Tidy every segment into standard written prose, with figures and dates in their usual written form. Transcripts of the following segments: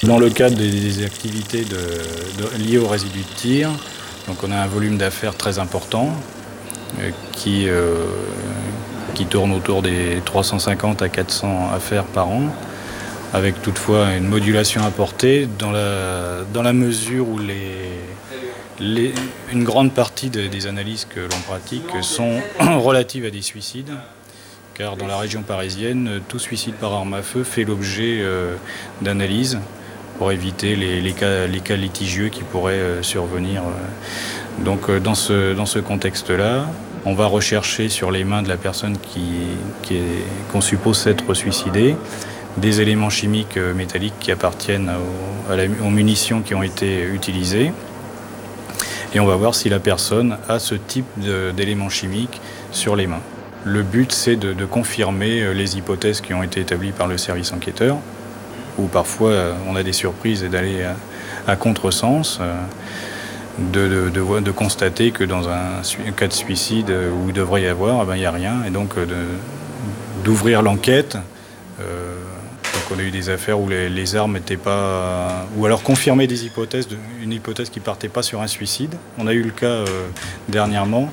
Dans le cadre des activités liées aux résidus de tir, donc on a un volume d'affaires très important qui tourne autour des 350 à 400 affaires par an, avec toutefois une modulation apportée dans la mesure où une grande partie des analyses que l'on pratique sont relatives à des suicides, car dans la région parisienne, tout suicide par arme à feu fait l'objet d'analyses pour éviter les cas litigieux qui pourraient survenir. Donc dans ce contexte-là, on va rechercher sur les mains de la personne qu'on suppose s'être suicidée des éléments chimiques métalliques qui appartiennent aux munitions qui ont été utilisées. Et on va voir si la personne a ce type d'éléments chimiques sur les mains. Le but, c'est de confirmer les hypothèses qui ont été établies par le service enquêteur, où parfois on a des surprises et d'aller à contresens, de constater que dans un cas de suicide où il devrait y avoir, il n'y a rien, et donc d'ouvrir l'enquête. Donc on a eu des affaires où les armes n'étaient pas... ou alors confirmer des hypothèses, une hypothèse qui ne partait pas sur un suicide. On a eu le cas dernièrement,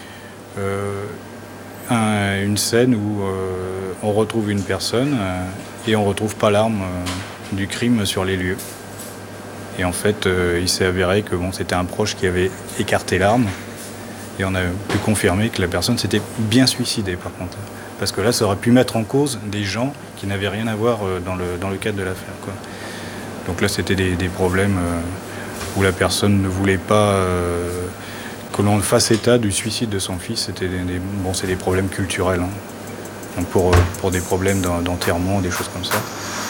une scène où on retrouve une personne et on ne retrouve pas l'arme du crime sur les lieux. Et en fait, il s'est avéré que c'était un proche qui avait écarté l'arme. Et on a pu confirmer que la personne s'était bien suicidée par contre. Parce que là, ça aurait pu mettre en cause des gens qui n'avaient rien à voir dans le cadre de l'affaire, quoi. Donc là, c'était des problèmes où la personne ne voulait pas que l'on fasse état du suicide de son fils. C'est des problèmes culturels, hein. Donc pour des problèmes d'enterrement, des choses comme ça.